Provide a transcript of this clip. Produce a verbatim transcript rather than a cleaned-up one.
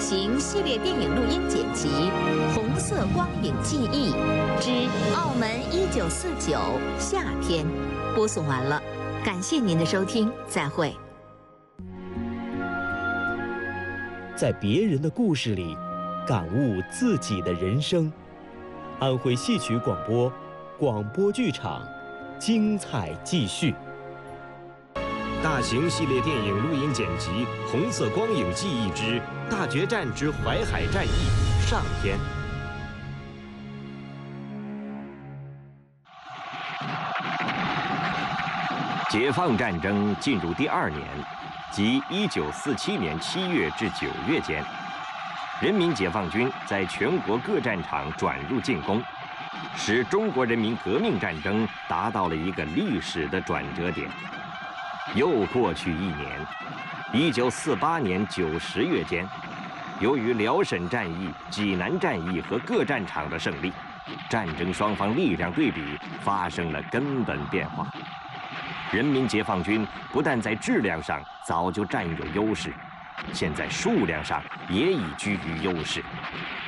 型系列电影录音剪辑《红色光影记忆之澳门一九四九》夏篇播送完了，感谢您的收听，再会。 在别人的故事里，感悟自己的人生。安徽戏曲广播，广播剧场，精彩继续。 大型系列电影录音剪辑《红色光影记忆之大决战之淮海战役》上篇。解放战争进入第二年，即一九四七年七月至九月间，人民解放军在全国各战场转入进攻，使中国人民革命战争达到了一个历史的转折点。又过去一年，一九四八年九十月间，由于辽沈战役、济南战役和各战场的胜利，战争双方力量对比发生了根本变化。人民解放军不但在质量上早就占有优势，现在数量上也已居于优势。